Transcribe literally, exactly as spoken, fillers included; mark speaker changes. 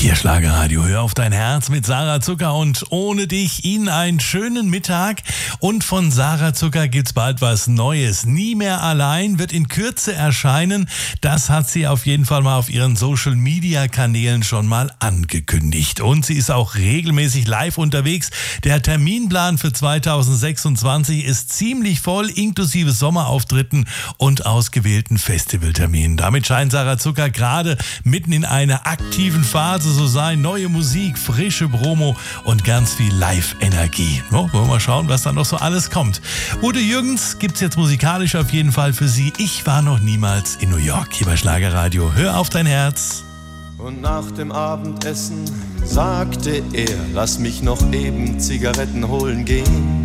Speaker 1: Hier Schlagerradio, hör auf dein Herz mit Sarah Zucker und ohne dich Ihnen einen schönen Mittag. Und von Sarah Zucker gibt's bald was Neues. Nie mehr allein wird in Kürze erscheinen. Das hat sie auf jeden Fall mal auf ihren Social-Media-Kanälen schon mal angekündigt. Und sie ist auch regelmäßig live unterwegs. Der Terminplan für zweitausendsechsundzwanzig ist ziemlich voll, inklusive Sommerauftritten und ausgewählten Festivalterminen. Damit scheint Sarah Zucker gerade mitten in einer aktiven Phase so sein. Neue Musik, frische Promo und ganz viel Live-Energie. No, wollen wir mal schauen, was da noch so alles kommt. Ute Jürgens gibt's jetzt musikalisch auf jeden Fall für Sie. Ich war noch niemals in New York. Hier bei Schlagerradio. Hör auf dein Herz.
Speaker 2: Und nach dem Abendessen sagte er, lass mich noch eben Zigaretten holen gehen.